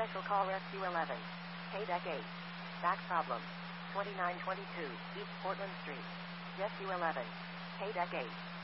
Special call Rescue 11. Deck 8. Back problem. 2922 East Portland Street. Rescue 11. Deck 8.